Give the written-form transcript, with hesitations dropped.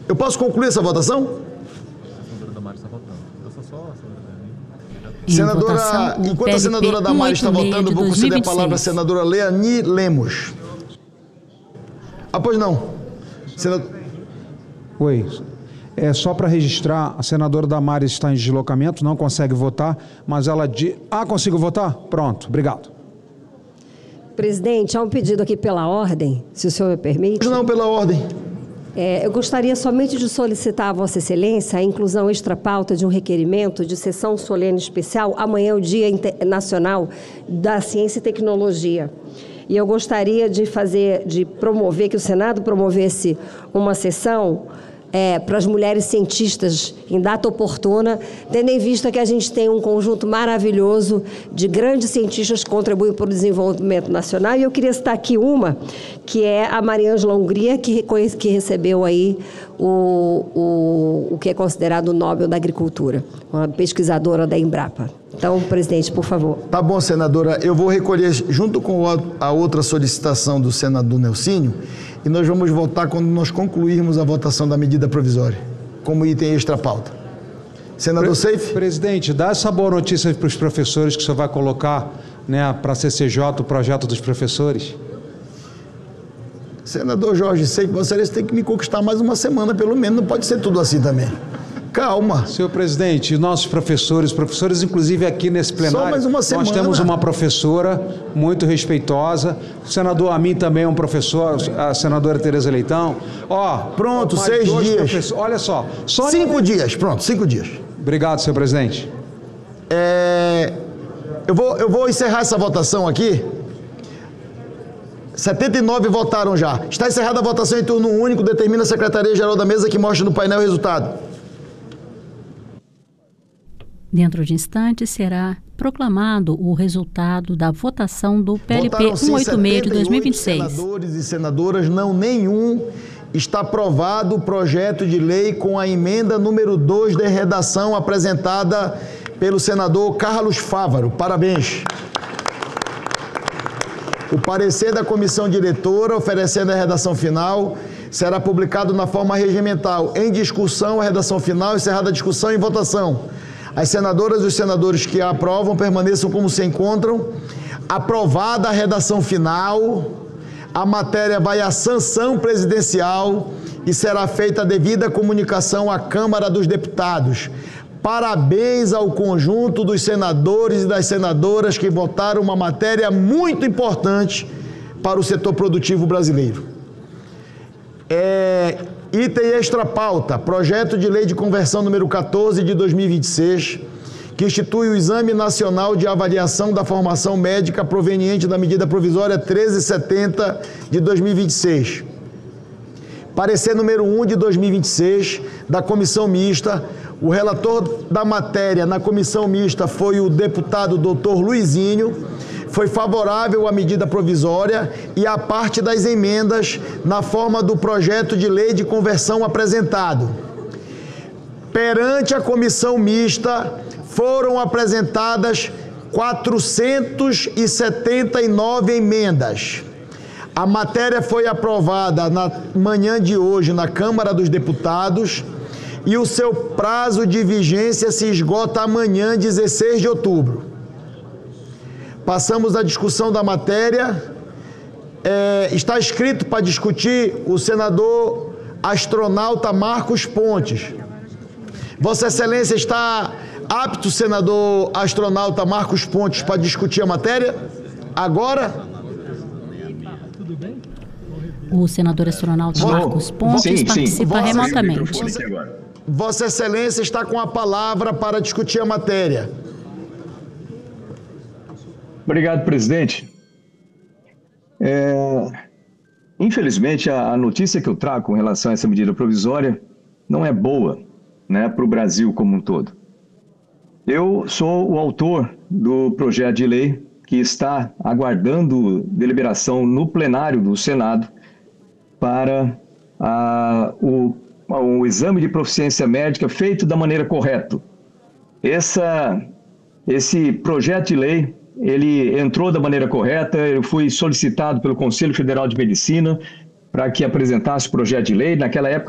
Eu posso concluir essa votação? Senadora, enquanto a senadora Damares está votando, vou conceder a palavra à senadora Leani Lemos. Pois não. Oi. É só para registrar, a senadora Damares está em deslocamento, não consegue votar, mas ela diz... consigo votar? Pronto, obrigado. Presidente, há um pedido aqui pela ordem, se o senhor me permite. Não, pela ordem. Eu gostaria somente de solicitar a Vossa Excelência a inclusão extra-pauta de um requerimento de sessão solene especial. Amanhã é o Dia Nacional da Ciência e Tecnologia. E eu gostaria de promover, que o Senado promovesse uma sessão para as mulheres cientistas em data oportuna, tendo em vista que a gente tem um conjunto maravilhoso de grandes cientistas que contribuem para o desenvolvimento nacional. E eu queria citar aqui uma, que é a Mariângela Hungria, que recebeu aí o que é considerado o Nobel da Agricultura, uma pesquisadora da Embrapa. Então, presidente, por favor. Tá bom, senadora. Eu vou recolher, junto com a outra solicitação do senador Nelsinho, e nós vamos votar quando nós concluirmos a votação da medida provisória, como item extra-pauta. Senador Seif? Presidente, dá essa boa notícia para os professores que o senhor vai colocar, né, para a CCJ, o projeto dos professores. Senador Jorge Seif, Vossa Excelência tem que me conquistar mais uma semana, pelo menos, não pode ser tudo assim também. Calma. Senhor presidente, nossos professores, inclusive aqui nesse plenário, só mais uma semana. Nós temos uma professora muito respeitosa, o senador Amin também é um professor, a senadora Tereza Leitão. Pronto, 6 dias. Olha só. 5 dias, pronto, 5 dias. Obrigado, senhor presidente. Eu vou encerrar essa votação aqui. 79 votaram já. Está encerrada a votação em turno único, determina a Secretaria-Geral da Mesa que mostre no painel o resultado. Dentro de instantes será proclamado o resultado da votação do PLP 186 de 2026. Senadores e senadoras, não nenhum. Está aprovado o projeto de lei com a emenda número 2 de redação apresentada pelo senador Carlos Fávaro. Parabéns. O parecer da comissão diretora, oferecendo a redação final, será publicado na forma regimental. Em discussão, a redação final, encerrada a discussão e votação. As senadoras e os senadores que a aprovam permaneçam como se encontram. Aprovada a redação final, a matéria vai à sanção presidencial e será feita a devida comunicação à Câmara dos Deputados. Parabéns ao conjunto dos senadores e das senadoras que votaram uma matéria muito importante para o setor produtivo brasileiro. Item extra pauta, projeto de lei de conversão número 14 de 2026, que institui o Exame Nacional de Avaliação da Formação Médica proveniente da medida provisória 1370 de 2026. Parecer número 1 de 2026 da Comissão Mista. O relator da matéria na Comissão Mista foi o deputado Dr. Luizinho. Foi favorável à medida provisória e à parte das emendas na forma do projeto de lei de conversão apresentado. Perante a comissão mista, foram apresentadas 479 emendas. A matéria foi aprovada na manhã de hoje na Câmara dos Deputados e o seu prazo de vigência se esgota amanhã, 16 de outubro. Passamos à discussão da matéria. Está escrito para discutir o senador astronauta Marcos Pontes. Vossa Excelência está apto, senador astronauta Marcos Pontes, para discutir a matéria? Agora? O senador astronauta Marcos Pontes participa remotamente. Vossa Excelência está com a palavra para discutir a matéria. Obrigado, presidente. Infelizmente, a notícia que eu trago com relação a essa medida provisória não é boa, né, para o Brasil como um todo. Eu sou o autor do projeto de lei que está aguardando deliberação no plenário do Senado para o exame de proficiência médica feito da maneira correta. Esse projeto de lei, ele entrou da maneira correta. Eu fui solicitado pelo Conselho Federal de Medicina para que apresentasse o projeto de lei. Naquela época,